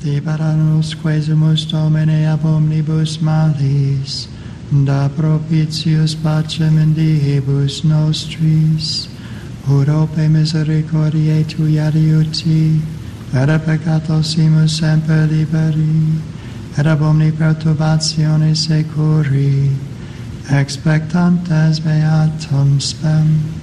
libera nos quesumus Domine ab omnibus malis, da propitius pacem in diebus nostris, ut ope misericordiae tui adiuti, et a peccatos imus semper liberi, et ab omni perturbatione securi, expectantes beatum spem.